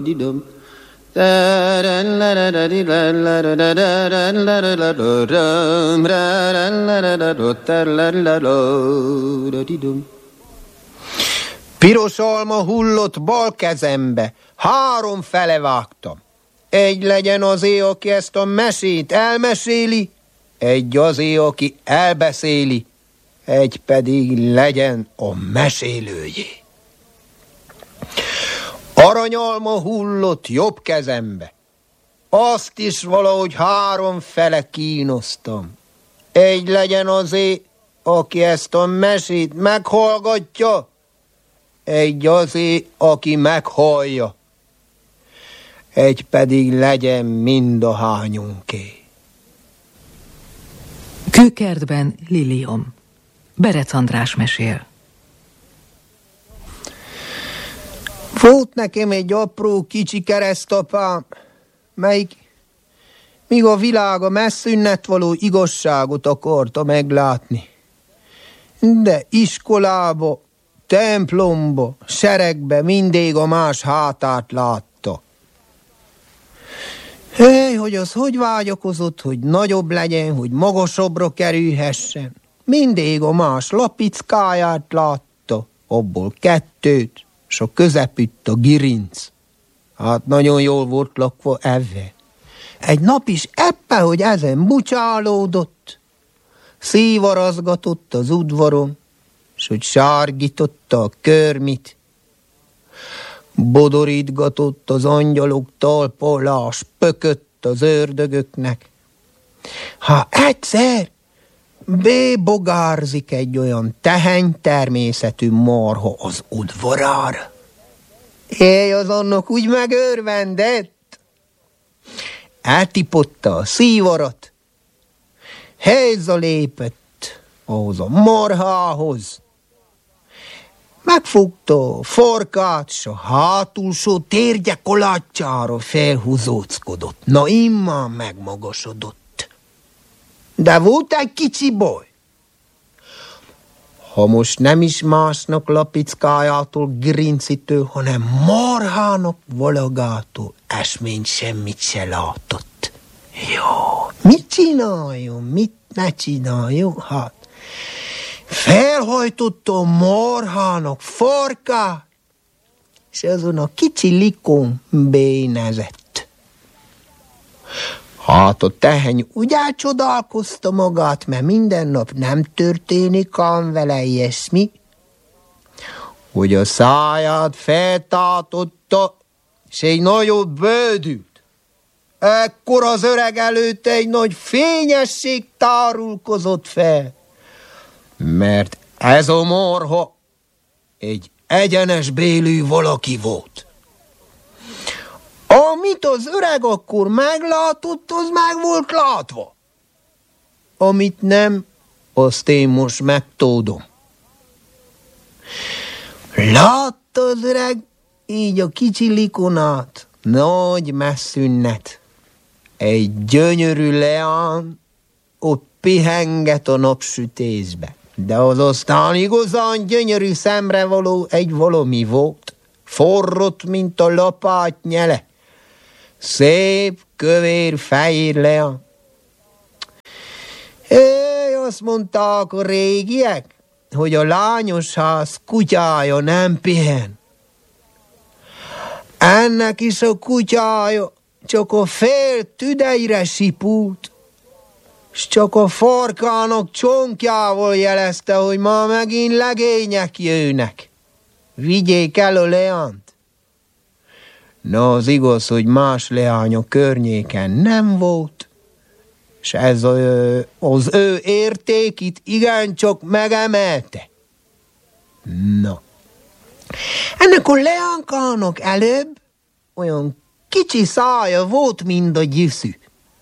Didum. Piros alma hullott bal kezembe, 3 fele vágtam. Egy legyen azé, aki ezt a mesét elmeséli, egy azé, aki elbeszéli, egy pedig legyen a mesélőjé. Aranyalma hullott jobb kezembe, azt is valahogy 3 fele kínoztam. Egy legyen azé, aki ezt a mesét meghallgatja, egy azé, aki meghallja, egy pedig legyen mind a hányunké. Kőkertben Liliom. Berec András mesél. Volt nekem egy apró kicsi keresztapám, melyik míg a világ a messzünnet való igazságot akarta meglátni. De iskolába, templomba, seregbe mindig a más hátát látta. Hogy az hogy vágyakozott, hogy nagyobb legyen, hogy magasabbra kerülhessen. Mindig a más lapickáját látta, abból 2, s a közepütt a girinc. Hát nagyon jól volt lakva ezzel. Egy nap is éppen, hogy ezen bucsálódott, szívarazgatott az udvaron, s hogy sárgította a körmit, bodorítgatott az angyalok talpa alá, s pökött az ördögöknek. Ha egyszer bébogárzik egy olyan teheny természetű marha az udvarára, az annak úgy megörvendett, eltipotta a szívarat, helyza lépett ahhoz a marhához, megfogta a farkát, s a hátulsó térgye kolátjára felhúzóckodott. Na immár megmagasodott. De volt egy kicsi baj. Ha most nem is másnak lapickájától, grincitől, hanem marhának valagától, esmény semmit se látott. Jó, mit csináljon, mit ne csináljon? Hát, felhajtotta a marhának farkát, és azon a kicsi likon bénezett. Hát a teheny úgy elcsodálkozta magát, mert minden nap nem történik ám vele ilyesmi, hogy a száját feltátotta, és egy nagyobb bődült. Ekkor az öreg előtt egy nagy fényesség tárulkozott fel, mert ez a marha egy egyenes bélű valaki volt. Amit az öreg akkor meglátott, az meg volt látva. Amit nem, azt én most megtudom. Látta az öreg így a kicsi likonát, nagy messzünnet. Egy gyönyörű leán ott pihenget a napsütésbe. De az aztán igazán gyönyörű szemre való egy valami volt. Forrott, mint a lapát nyele. Szép, kövér, fehér leán. Azt mondták a régiek, hogy a lányos ház kutyája nem pihen. Ennek is a kutyája csak a fél tüdeire sipult, s csak a farkának csonkjával jelezte, hogy ma megint legények jönnek. Vigyék el a leánt. Na, az igaz, hogy más leány a környéken nem volt, és ez az ő értékét igencsak megemelte. Na, ennek a leánkának előbb olyan kicsi szája volt, mint a gyüszű.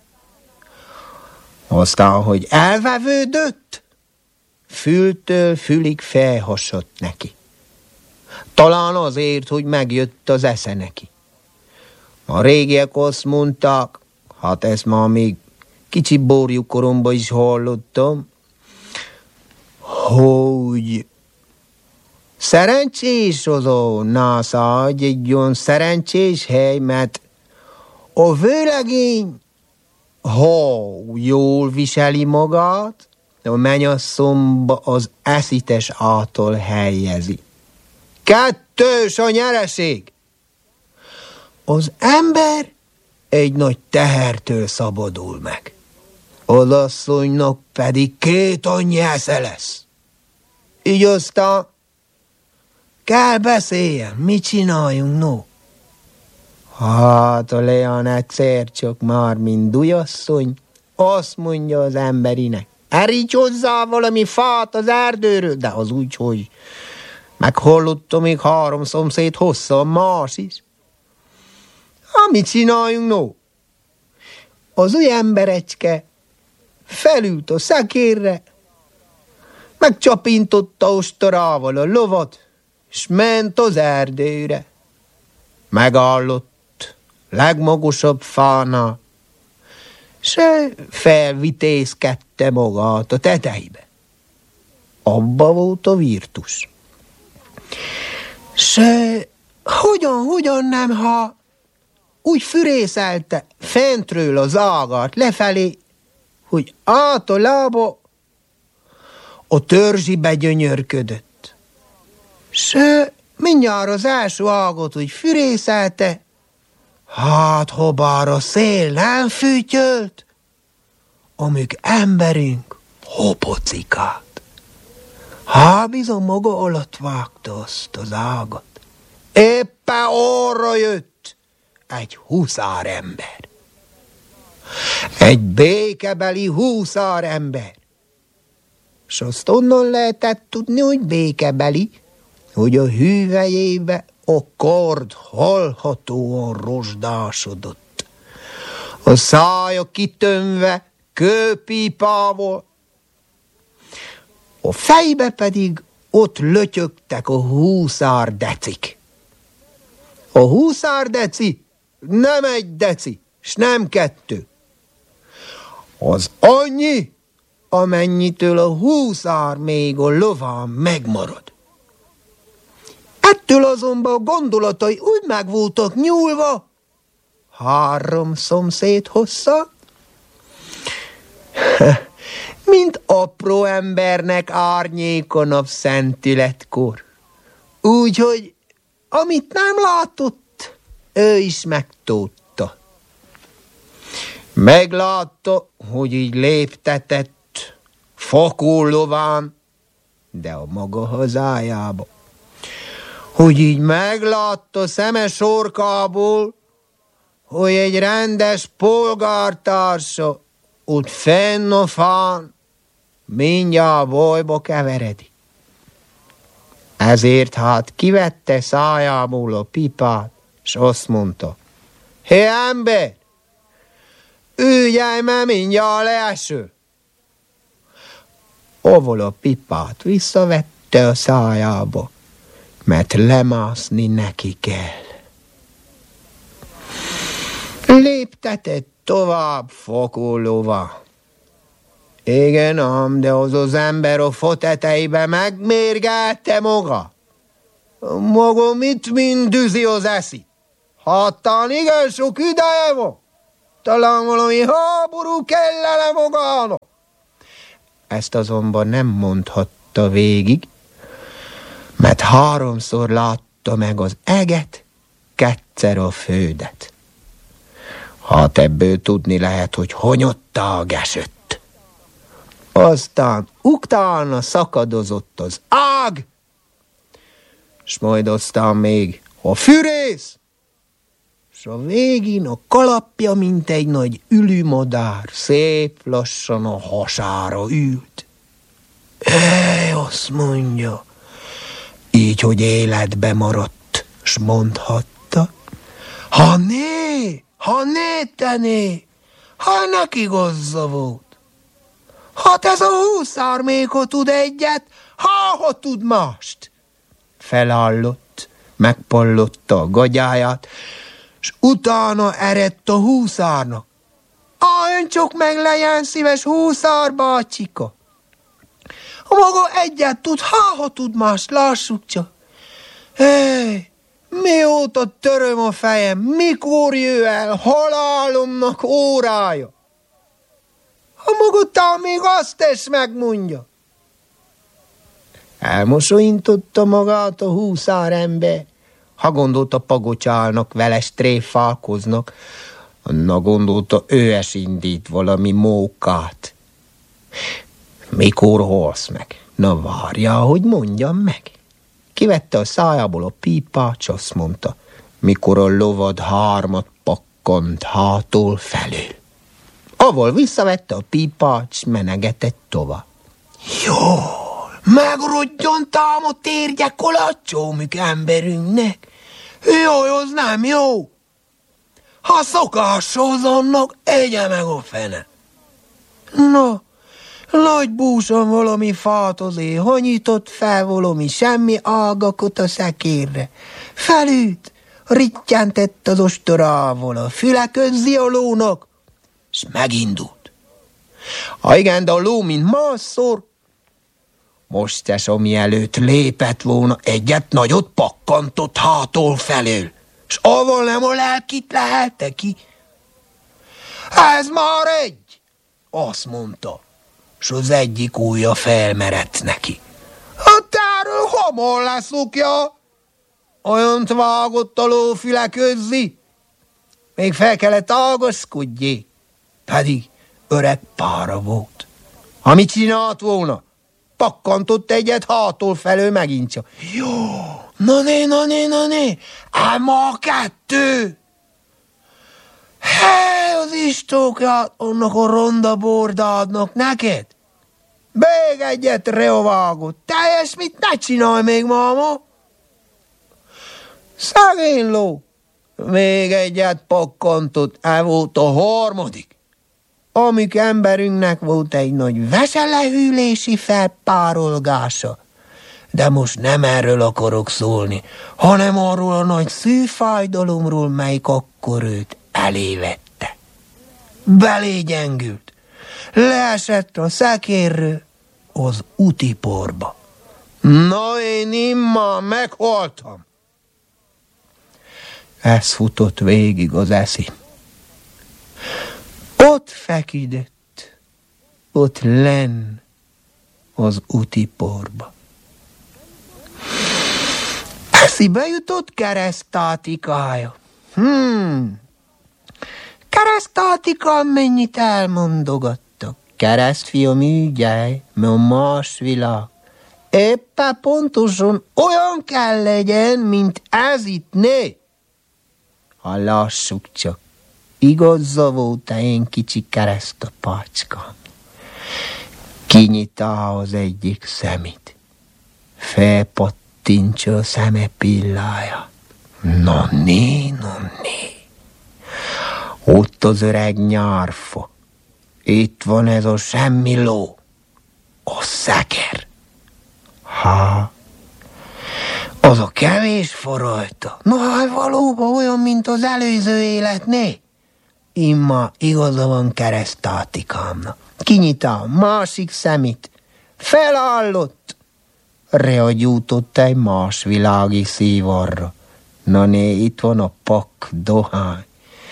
Aztán, hogy elvevődött, fültől fülig felhasadt neki. Talán azért, hogy megjött az esze neki. A régiek azt mondták, hát ezt már még kicsi borjú koromban is hallottam, hogy Szerencsés az a NASA, egy olyan szerencsés hely, mert a vőlegény, ha jól viseli magát, a mennyasszonyba az eszites ától helyezi. 2 a nyereség. Az ember egy nagy tehertől szabadul meg. Az asszonynak pedig 2 annyi esze lesz. Így aztán kell beszéljen, mit csináljunk, no? Hát a Leon egyszer csak már, mint Dujasszony, azt mondja az emberinek, eríts hozzá valami fát az erdőről, de az úgy, hogy meghallottam, még 3 szomszéd hossza a más is. Hát mit csináljunk, no? Az új emberecske felült a szekérre, megcsapintotta ostorával a lovat, s ment az erdőre. Megállott legmagasabb fánál, s felvitézkedte magát a tetejbe. Abba volt a virtus. S hogyan nem, ha úgy fürészelte fentről az ágat lefelé, hogy át a lába a törzsibe gyönyörködött. S mindjárt az első ágat úgy fürészelte, hát ha bár a szél nem fűtyölt, amíg emberünk hopocikát. Hát bizony maga alatt vágta azt az ágat. Éppen arra jött egy huszárember. Egy békebeli huszárember. S azt onnan lehetett tudni, hogy békebeli, hogy a hüvelyébe a kard hallhatóan rozsdásodott. A szája kitömve kőpípával, a fejbe pedig ott lötyögtek a huszárdecik. A huszárdeci nem 1 deci, s nem 2. Az annyi, amennyitől a huszár még a lován megmarad. Ettől azonban a gondolatai úgy meg voltak nyúlva, 3 szomszéd hossza, mint apró embernek árnyéka napszentületkor. Úgyhogy, amit nem látott, ő is megtudta. Meglátta, hogy így léptetett fakullován, de a maga hazájába. Hogy így meglátta szeme sorkából, hogy egy rendes polgártársa ott fenn a fán mindjárt bajba keveredik. Ezért hát kivette szájából a pipát, s azt mondta, hé ember, ügyelj, mert mindjárt leeső. Avval a pipát visszavette a szájába, mert lemászni neki kell. Léptetett tovább fokollóva. Igen ám, de az ember a fa tetejébe megmérgelte maga. Maga mit mindüzi az eszi? Hattán igen sok ideje van. Talán valami háború kellene magának. Ezt azonban nem mondhatta végig, mert 3-szor látta meg az eget, 2-szer a földet. Hát ebből tudni lehet, hogy honyottá esett. Aztán utána szakadozott az ág, s majd aztán még a fűrész, s a végén a kalapja, mint egy nagy ülümadár, szép lassan a hasára ült. Azt mondja, így, hogy életbe maradt, s mondhatta, ha né, tené, ha neki gazza volt. Hát ez a huszár még, ha tud egyet, ha tud mást. Felállott, megpallotta a gagyáját, s utána eredt a huszárnak. Ön csak meg legyen szíves, huszár bácsika. Ha maga egyet tud, ha tud más, lássuk csak. Hé, mióta töröm a fejem, mikor jöjj el halálomnak órája? Ha maga tám még azt tesz megmondja. Elmosolyintotta magát a húszárember. Ha gondolta, pagocsálnak, vele stréfálkoznak, anna gondolta, ő es indít valami mókát. Mikor halsz meg? Na várja, hogy mondjam meg. Kivette a szájából a pípát, s azt mondta, mikor a lovad 3 pakkant hátul felül. Avval visszavette a pípát, s menegetett tovább. Jó, megrodjantám a térgye kolacsómük emberünknek. Jaj, az nem jó. Ha szokáshoz annak, egye meg a fene. Na, nagy búson valami fát azért hanyított fel valami semmi ágakot a szekérre. Felült, rittyentett az ostorával a füle közzi a lónak, s megindult. Igen, de a ló, mint másszor, most tesom, mielőtt lépett volna, egyet nagyot pakkantott hátul felől, s avval nem a lelkit lehelte ki. Ez már egy, azt mondta, s az egyik ujja felmerett neki. Hát erről hamar leszokja. Olyant vágott a lófüle közzi. Még fel kellett ágaszkodjék, pedig öreg pára volt. Ha mit csinált volna? Pakkantott egyet hátul felől megint csak. Jó, na né, ám a 2. Hely, az istókját annak a ronda bordádnak neked. Még egyet reovágott. Teljes mit ne csinálj még, máma? Szegény ló. Még egyet pakkantott, el volt a 3. Amik emberünknek volt egy nagy veselehűlési felpárolgása. De most nem erről akarok szólni, hanem arról a nagy szívfájdalomról, melyik akkor őt elévette. Belégyengült, leesett a szekérről az útiporba. Na, én immár meghaltam. Ez futott végig az eszén. Ott feküdött, ott lenn az útiporba. Eszébe jutott keresztátikája. Keresztátika mennyit elmondogattak. Keresztfiam, ügyelj, mert más világ. Éppen pontosan olyan kell legyen, mint ez itt, né? Ha lássuk csak, igazza volt én kicsi keresztapácskám. Kinyitá az egyik szemét. Felpattintsa a szeme pillája. Na né. Ott az öreg nyárfa. Itt van ez a semmi ló. A szeker. Az a kevés fa rajta. No, hát valóban olyan, mint az előző életné. Imma igaza van keresztátikámnak. Kinyitá a másik szemét. Felállott. Reagyújtott egy más világi szívarra. Na né, itt van a pak dohány.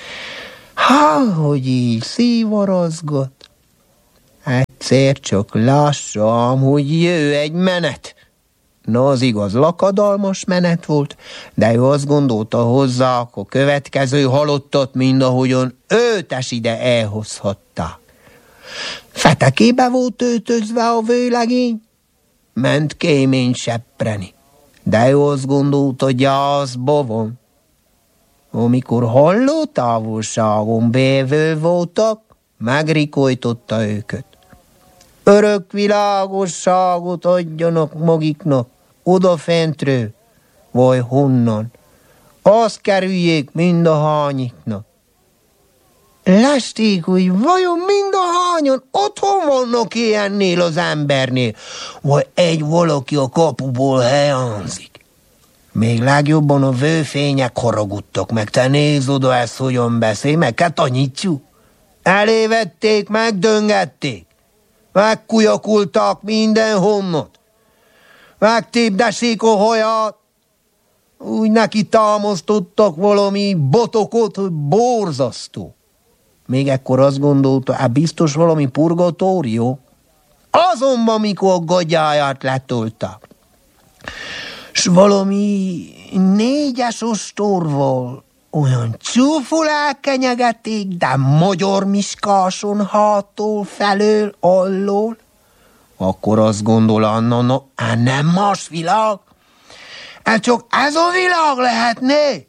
Hogy így szívarozgat. Egyszer csak lássam, hogy jö egy menet. Na, az igaz, lakadalmas menet volt, de ő azt gondolta hozzá, a következő halottat, mindahogyan őt es ide elhozhatta. Fetekébe volt öltözve a vőlegény, ment kémény seppreni, de ő azt gondolta, gyászba van. Amikor halló távolságon bévő voltak, megrikojtotta őket. Örök világosságot adjanak magiknak, odafentről, vagy honnan. Azt kerüljék mind a hányiknak. Lesték, hogy vajon mind a hányan otthon vannak ilyennél az embernél, vagy egy valaki a kapuból hiányzik. Még legjobban a vőfények haragudtak meg, te nézd oda, ezt hogyan beszél, meg kell tanítsuk. Elévették, megdöngették. Megkujakultak mindenhonnat. Megtépdessék a haját. Úgy neki támasztottak valami botokot, hogy borzasztó. Még ekkor azt gondolta, biztos valami purgatórió. Azonban, mikor a gagyáját letolták, s valami 4-es ostorval olyan csúful elkenyegették, de magyar miskáson hátul, felől, allól, akkor azt gondol Anna, nem más világ, csak ez a világ lehetné.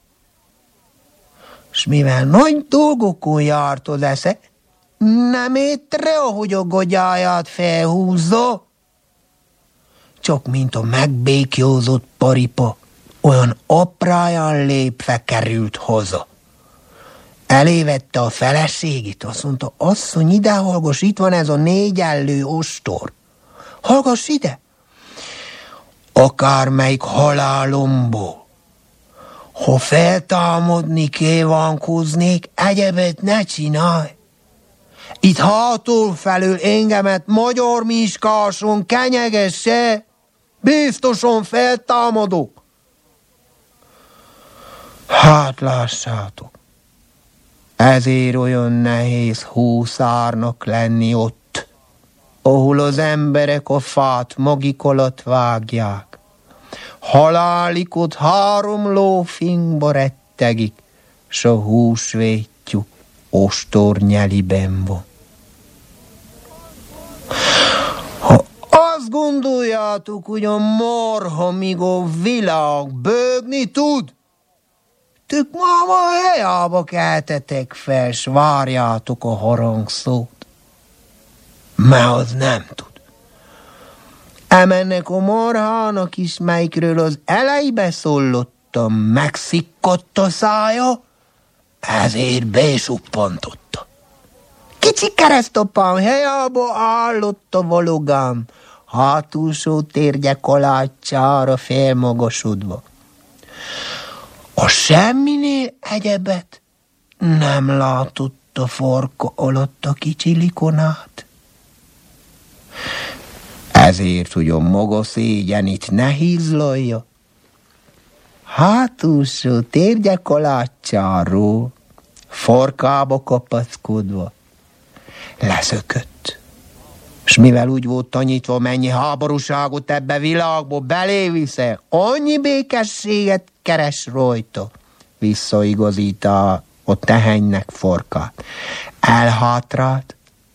S mivel nagy dolgokon járt az esze, nem étre, ahogy a gagyáját felhúzza, csak mint a megbékjózott paripa, olyan apráján lépve került haza. Elévette a feleségét, azt mondta, asszony, ide hallgass, itt van ez a 4 ellő ostor. Hallgass ide! Akármelyik halálomból, ha feltámadni kívánkoznék, egyebet ne csinálj. Itt hátul felül engemet magyar miskáson kenyegesse, biztosan feltámadok. Hát lássátok, ezért olyan nehéz húszárnak lenni ott, ahol az emberek a fát magik alatt vágják. Halálikot 3 lófinkba rettegik, s a húsvétjuk ostornyeliben van. Ha azt gondoljátok, hogy a marha míg a világ bőgni tud, tök máma helyába keltetek fel, s várjátok a harangszót, mert az nem tud. Emennek a marhának is, melyikről az elejbe szólottam, megszikkadt a szája, ezért besuppantotta. Kicsi keresztapán helyába állott a valogám, hátulsó térgye kalácsára felmagasodva. A semminél egyebet nem látott a farka alatt a kicsi likonát. Ezért, hogy a maga szégyenit ne hízlalja, hátulsó térgye kalácsáról, farkába kapaszkodva, leszökött. S mivel úgy volt tanítva, mennyi háborúságot ebbe világba beléviszel, annyi békességet keres rajta, visszaigazítá a tehenynek farkát. Elhátrált,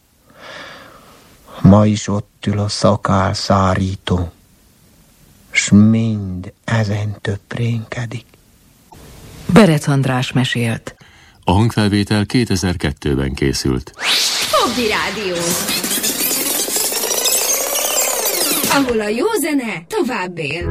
ma is ott ül a szakálszárító, s mind ezen töprénykedik. Berec András mesélt. A hangfelvétel 2002-ben készült. Fogdi Rádió, ahol a jó zene tovább él.